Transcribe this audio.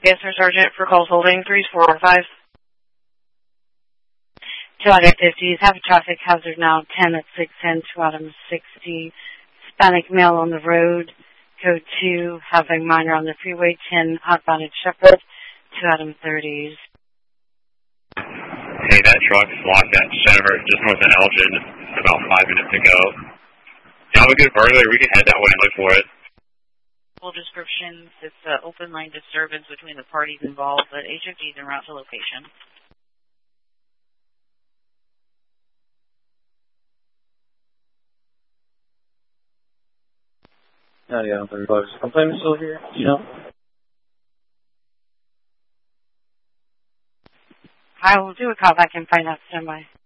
Yes, sir, Sergeant, for calls holding 3445. 2 out of 50s. Have a traffic hazard now. 10 at 610, 2 out of 60. Hispanic male on the road. Code 2. Having minor on the freeway. 10 outbound at Shepherd. 2 out of 30s. Hey, that truck's locked at Shepherd, just north of Elgin, about 5 minutes ago. Do you have a good burglar? We can head that way and look for it. Full descriptions. It's an open line disturbance between the parties involved, but HOD is en route to location. Yeah, $30. Complaint still here? You know? I will do a call back and find out. Stand by.